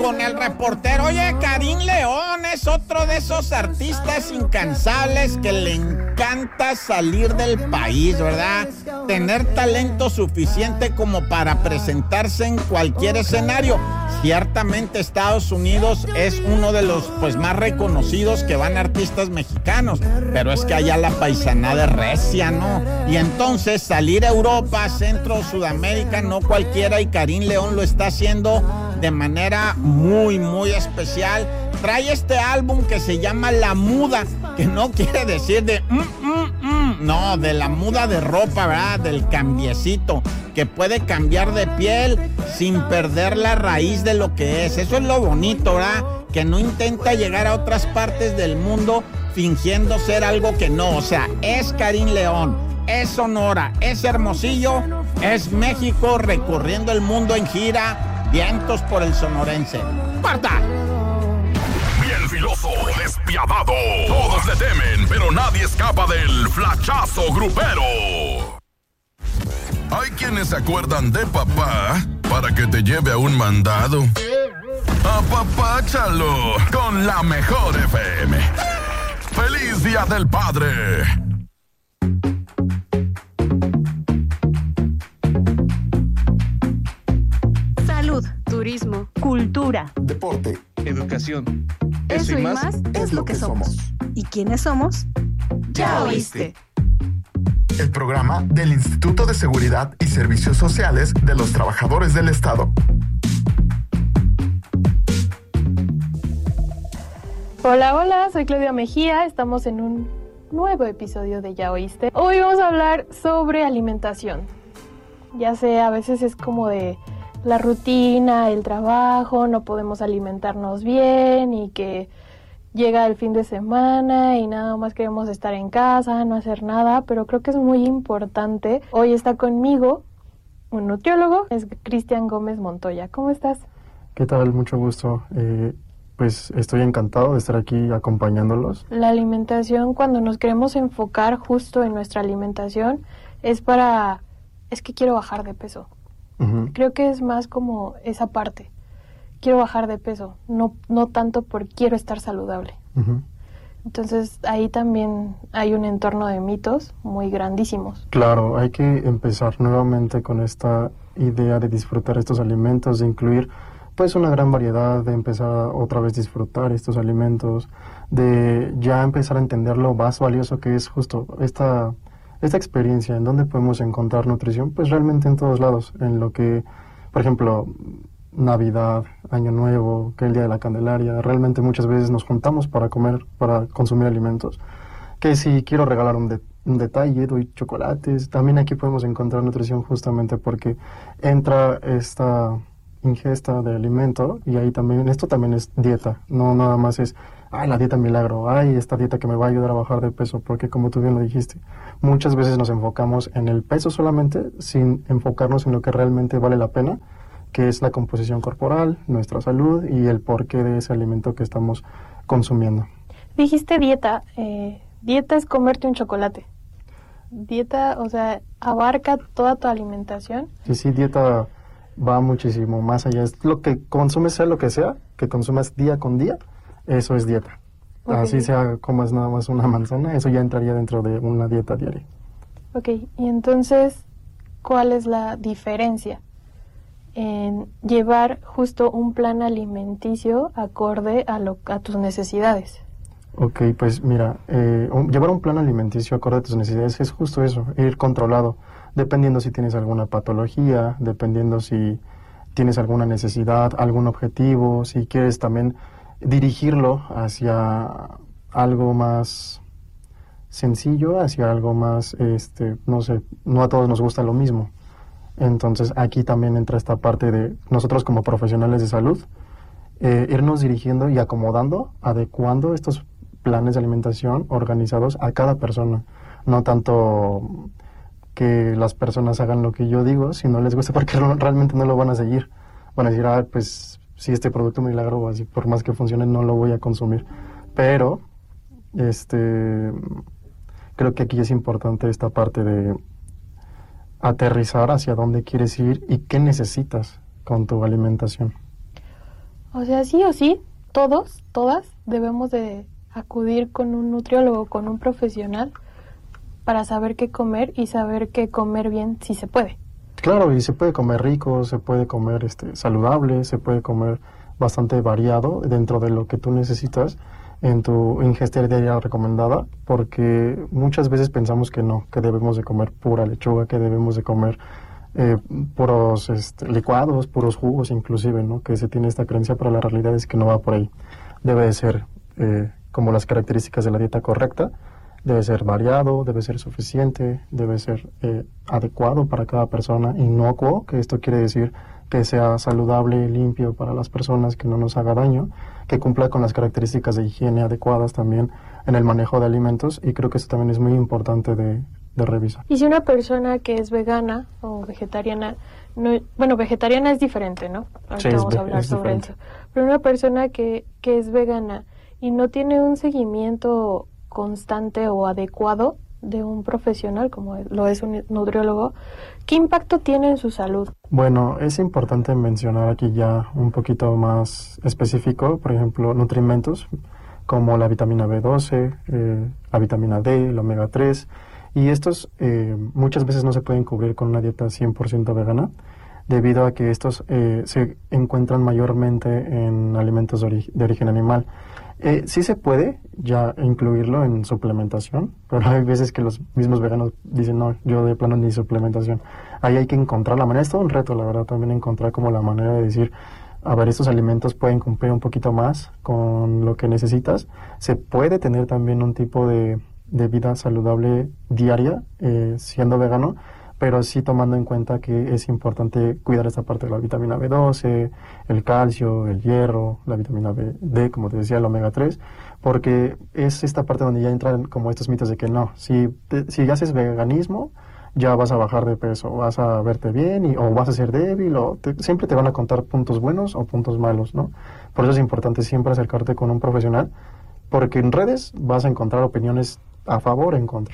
Con el reportero. Oye, Karim León es otro de esos artistas incansables que le encanta salir del país, ¿verdad? Tener talento suficiente como para presentarse en cualquier escenario. Ciertamente Estados Unidos es uno de los más reconocidos que van artistas mexicanos, pero es que allá la paisanada es recia, ¿no? Y entonces salir a Europa, Centro, Sudamérica, no cualquiera, y Karim León lo está haciendo de manera muy, muy especial. Trae este álbum que se llama La Muda, que no quiere decir de no, de la muda de ropa, ¿verdad? Del cambiecito, que puede cambiar de piel sin perder la raíz de lo que es. Eso es lo bonito, ¿verdad? Que no intenta llegar a otras partes del mundo fingiendo ser algo que no. O sea, es Karim León, es Sonora, es Hermosillo, es México recorriendo el mundo en gira. Vientos por el sonorense. ¡Parta! Bien filoso, despiadado. Todos le temen, pero nadie escapa del flachazo grupero. Hay quienes se acuerdan de papá para que te lleve a un mandado. Apapáchalo con la mejor FM. ¡Feliz Día del Padre! Turismo, cultura, deporte, educación. Eso y más es lo que somos. ¿Y quiénes somos? Ya oíste. El programa del Instituto de Seguridad y Servicios Sociales de los Trabajadores del Estado. Hola, hola, soy Claudia Mejía, estamos en un nuevo episodio de Ya Oíste. Hoy vamos a hablar sobre alimentación. Ya sé, a veces es como de la rutina, el trabajo, no podemos alimentarnos bien y que llega el fin de semana y nada más queremos estar en casa, no hacer nada, pero creo que es muy importante. Hoy está conmigo un nutriólogo, es Cristian Gómez Montoya. ¿Cómo estás? ¿Qué tal? Mucho gusto. Pues estoy encantado de estar aquí acompañándolos. La alimentación, cuando nos queremos enfocar justo en nuestra alimentación, es que quiero bajar de peso. Creo que es más como esa parte. Quiero bajar de peso, no tanto por quiero estar saludable. Entonces ahí también hay un entorno de mitos muy grandísimos. Claro, hay que empezar nuevamente con esta idea de disfrutar estos alimentos, de incluir pues una gran variedad, de empezar a otra vez disfrutar estos alimentos, de ya empezar a entender lo más valioso que es justo esta experiencia. ¿En dónde podemos encontrar nutrición? Pues realmente en todos lados, en lo que, por ejemplo, Navidad, Año Nuevo, que el Día de la Candelaria, realmente muchas veces nos juntamos para comer, para consumir alimentos. Que si quiero regalar un detalle, doy chocolates. También aquí podemos encontrar nutrición justamente porque entra esta ingesta de alimento y ahí también, esto también es dieta, no nada más es la dieta milagro, esta dieta que me va a ayudar a bajar de peso, porque como tú bien lo dijiste, muchas veces nos enfocamos en el peso solamente sin enfocarnos en lo que realmente vale la pena, que es la composición corporal, nuestra salud y el porqué de ese alimento que estamos consumiendo. Dijiste dieta, dieta es comerte un chocolate. Dieta, o sea, abarca toda tu alimentación. Sí, dieta va muchísimo más allá. Es lo que consumes, sea lo que sea, que consumas día con día, eso es dieta. Okay. Así sea, comas nada más una manzana, eso ya entraría dentro de una dieta diaria. Ok, y entonces, ¿cuál es la diferencia en llevar justo un plan alimenticio acorde a tus necesidades? Ok, pues mira, llevar un plan alimenticio acorde a tus necesidades es justo eso, ir controlado, dependiendo si tienes alguna patología, dependiendo si tienes alguna necesidad, algún objetivo, si quieres también dirigirlo hacia algo más sencillo, hacia algo más, no sé, no a todos nos gusta lo mismo. Entonces aquí también entra esta parte de nosotros como profesionales de salud, irnos dirigiendo y acomodando, adecuando estos planes de alimentación organizados a cada persona. No tanto que las personas hagan lo que yo digo, si no les gusta, porque realmente no lo van a seguir. Van a decir, pues si este producto milagro o así, por más que funcione, no lo voy a consumir. Pero, creo que aquí es importante esta parte de aterrizar hacia dónde quieres ir y qué necesitas con tu alimentación. O sea, sí o sí, todas debemos de acudir con un nutriólogo, con un profesional, para saber qué comer y saber qué comer bien si se puede. Claro, y se puede comer rico, se puede comer saludable, se puede comer bastante variado dentro de lo que tú necesitas en tu ingesta diaria recomendada, porque muchas veces pensamos que no, que debemos de comer pura lechuga, que debemos de comer puros licuados, puros jugos inclusive, ¿no? Que se tiene esta creencia, pero la realidad es que no va por ahí. Debe de ser como las características de la dieta correcta, debe ser variado, debe ser suficiente, debe ser adecuado para cada persona, inocuo, que esto quiere decir que sea saludable, limpio para las personas, que no nos haga daño, que cumpla con las características de higiene adecuadas también en el manejo de alimentos, y creo que eso también es muy importante de revisar. Y si una persona que es vegana o vegetariana, vegetariana es diferente, ¿no? Ahorita Sí, vamos a hablar sobre eso. Pero una persona que es vegana y no tiene un seguimiento constante o adecuado de un profesional como lo es un nutriólogo, ¿qué impacto tiene en su salud? Bueno, es importante mencionar aquí ya un poquito más específico, por ejemplo, nutrimentos como la vitamina B12, la vitamina D, el omega 3, y estos muchas veces no se pueden cubrir con una dieta 100% vegana, debido a que estos se encuentran mayormente en alimentos de origen animal. Sí se puede ya incluirlo en suplementación, pero hay veces que los mismos veganos dicen, no, yo de plano ni suplementación. Ahí hay que encontrar la manera, es todo un reto, la verdad, también encontrar como la manera de decir, a ver, estos alimentos pueden cumplir un poquito más con lo que necesitas. Se puede tener también un tipo de vida saludable diaria siendo vegano, pero sí tomando en cuenta que es importante cuidar esta parte de la vitamina B12, el calcio, el hierro, la vitamina D, como te decía, el omega 3, porque es esta parte donde ya entran como estos mitos de que no, si haces veganismo, ya vas a bajar de peso, vas a verte bien o vas a ser débil, siempre te van a contar puntos buenos o puntos malos, ¿no? Por eso es importante siempre acercarte con un profesional, porque en redes vas a encontrar opiniones a favor o en contra.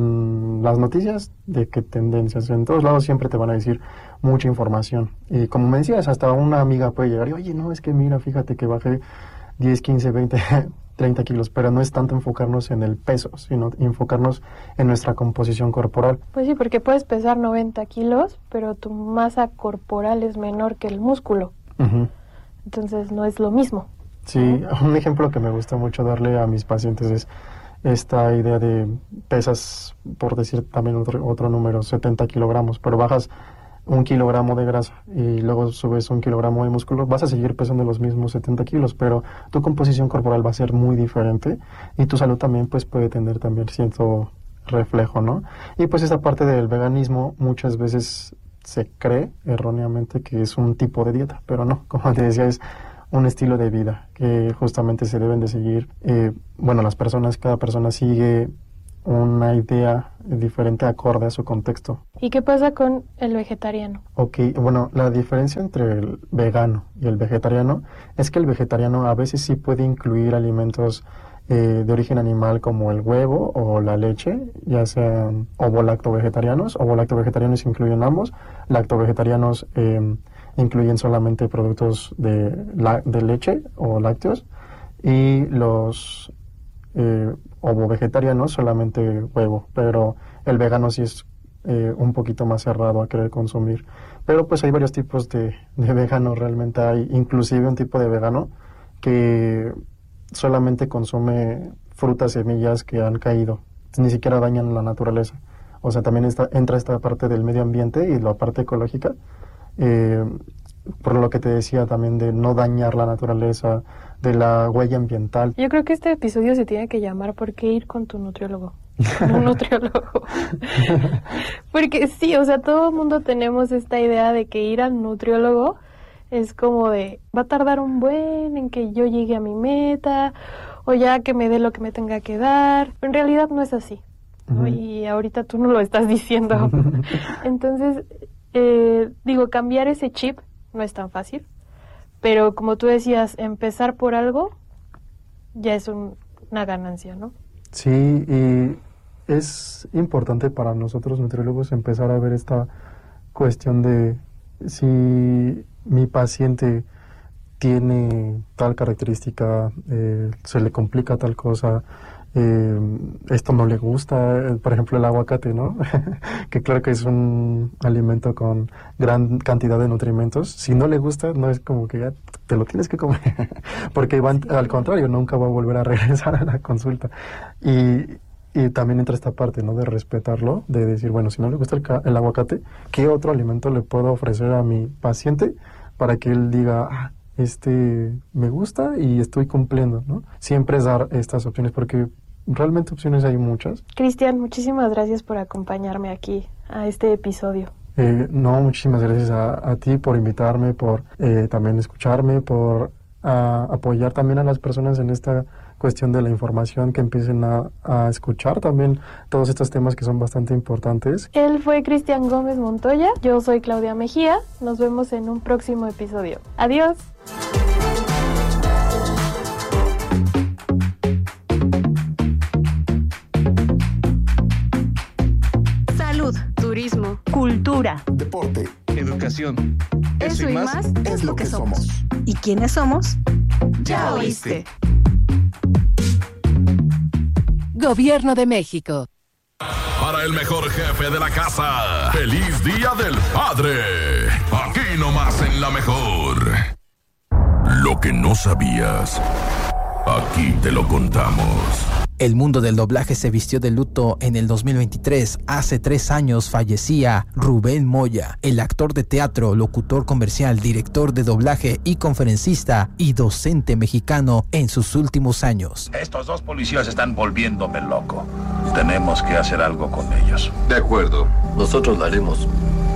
En las noticias, de qué tendencias, en todos lados siempre te van a decir mucha información. Y como me decías, hasta una amiga puede llegar y, oye, no, es que mira, fíjate que bajé 10, 15, 20, 30 kilos, pero no es tanto enfocarnos en el peso, sino enfocarnos en nuestra composición corporal. Pues sí, porque puedes pesar 90 kilos, pero tu masa corporal es menor que el músculo. Uh-huh. Entonces no es lo mismo. Sí, un ejemplo que me gusta mucho darle a mis pacientes es esta idea de pesas, por decir también otro número, 70 kilogramos, pero bajas 1 kilogramo de grasa y luego subes 1 kilogramo de músculo, vas a seguir pesando los mismos 70 kilos, pero tu composición corporal va a ser muy diferente y tu salud también pues puede tener también cierto reflejo, ¿no? Y pues esta parte del veganismo muchas veces se cree erróneamente que es un tipo de dieta, pero no, como te decía, es un estilo de vida que justamente se deben de seguir. Cada persona sigue una idea diferente acorde a su contexto. ¿Y qué pasa con el vegetariano? Ok, bueno, la diferencia entre el vegano y el vegetariano es que el vegetariano a veces sí puede incluir alimentos de origen animal como el huevo o la leche, ya sean ovo-lacto-vegetarianos. Ovo-lacto-vegetarianos incluyen ambos. Lacto-vegetarianos incluyen solamente productos de leche o lácteos, y los ovo-vegetarianos solamente huevo, pero el vegano sí es un poquito más cerrado a querer consumir. Pero pues hay varios tipos de vegano, realmente hay inclusive un tipo de vegano que solamente consume frutas, semillas que han caído, ni siquiera dañan la naturaleza. O sea, también entra esta parte del medio ambiente y la parte ecológica, por lo que te decía también de no dañar la naturaleza, de la huella ambiental. Yo creo que este episodio se tiene que llamar ¿Por qué ir con tu nutriólogo? Un nutriólogo. Porque sí, o sea, todo el mundo tenemos esta idea de que ir al nutriólogo es como de, va a tardar un buen en que yo llegue a mi meta, o ya que me dé lo que me tenga que dar. Pero en realidad no es así. Uh-huh. Y ahorita tú no lo estás diciendo. Entonces, cambiar ese chip no es tan fácil, pero como tú decías, empezar por algo ya es una ganancia, ¿no? Sí, y es importante para nosotros nutriólogos empezar a ver esta cuestión de si mi paciente tiene tal característica, se le complica tal cosa, esto no le gusta, por ejemplo el aguacate, ¿no? Que claro que es un alimento con gran cantidad de nutrimentos. Si no le gusta, no es como que ya te lo tienes que comer, porque al contrario, nunca va a volver a regresar a la consulta. Y también entra esta parte, ¿no? De respetarlo, de decir, bueno, si no le gusta el aguacate, ¿qué otro alimento le puedo ofrecer a mi paciente para que él diga, me gusta y estoy cumpliendo, ¿no? Siempre es dar estas opciones, porque realmente opciones hay muchas. Cristian, muchísimas gracias por acompañarme aquí a este episodio. No, muchísimas gracias a ti por invitarme, por también escucharme, por apoyar también a las personas en esta cuestión de la información, que empiecen a escuchar también todos estos temas que son bastante importantes. Él fue Cristian Gómez Montoya, yo soy Claudia Mejía, nos vemos en un próximo episodio. Adiós. Salud, turismo, cultura, Deporte. Educación. eso y más Es lo que somos. ¿Y quiénes somos? Ya oíste. Gobierno de México. Para el mejor jefe de la casa, ¡feliz Día del Padre! Aquí nomás en La Mejor. Lo que no sabías, aquí te lo contamos. El mundo del doblaje se vistió de luto en el 2023. Hace 3 años fallecía Rubén Moya, el actor de teatro, locutor comercial, director de doblaje y conferencista y docente mexicano en sus últimos años. Estos 2 policías están volviéndome loco. Tenemos que hacer algo con ellos. De acuerdo, nosotros lo haremos.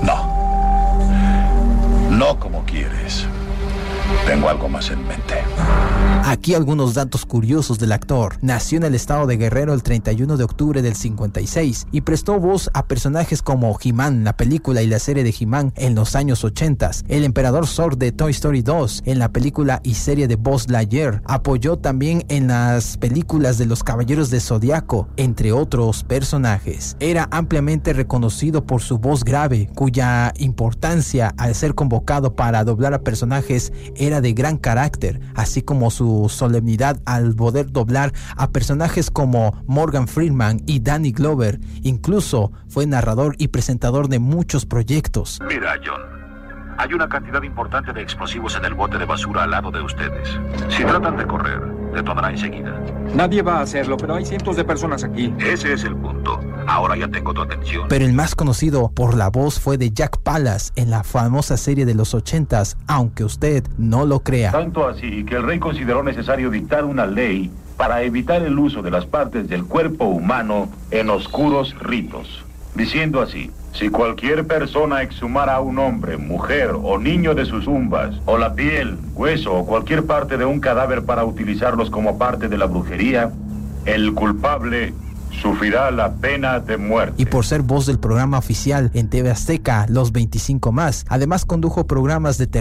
No como quieres. Tengo algo más en mente. Aquí algunos datos curiosos del actor. Nació en el estado de Guerrero el 31 de octubre del 56 y prestó voz a personajes como He-Man, la película y la serie de He-Man en los años 80, el emperador Zord de Toy Story 2, en la película y serie de Buzz Lightyear. Apoyó también en las películas de los Caballeros de Zodiaco, entre otros personajes. Era ampliamente reconocido por su voz grave, cuya importancia al ser convocado para doblar a personajes era de gran carácter, así como su solemnidad al poder doblar a personajes como Morgan Freeman y Danny Glover. Incluso fue narrador y presentador de muchos proyectos. Mira, John, hay una cantidad importante de explosivos en el bote de basura al lado de ustedes. Si tratan de correr, detonará enseguida. Nadie va a hacerlo, pero hay cientos de personas aquí. Ese es el punto. Ahora ya tengo tu atención. Pero el más conocido por la voz fue de Jack Palance en la famosa serie de los 80s, aunque usted no lo crea. Tanto así que el rey consideró necesario dictar una ley para evitar el uso de las partes del cuerpo humano en oscuros ritos, diciendo así: si cualquier persona exhumara a un hombre, mujer o niño de sus tumbas, o la piel, hueso o cualquier parte de un cadáver para utilizarlos como parte de la brujería, el culpable sufrirá la pena de muerte. Y por ser voz del programa oficial en TV Azteca, Los 25 Más, además condujo programas de terror